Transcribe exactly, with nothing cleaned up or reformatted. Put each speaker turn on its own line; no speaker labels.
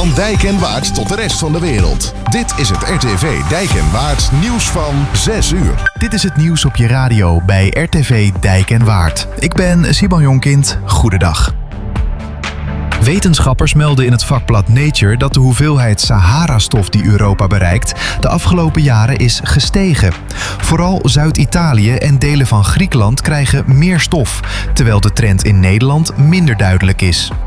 Van Dijk en Waard tot de rest van de wereld. Dit is het R T V Dijk en Waard nieuws van zes uur.
Dit is het nieuws op je radio bij R T V Dijk en Waard. Ik ben Simon Jonkind. Goedendag. Wetenschappers melden in het vakblad Nature dat de hoeveelheid Sahara-stof die Europa bereikt de afgelopen jaren is gestegen. Vooral Zuid-Italië en delen van Griekenland krijgen meer stof, terwijl de trend in Nederland minder duidelijk is.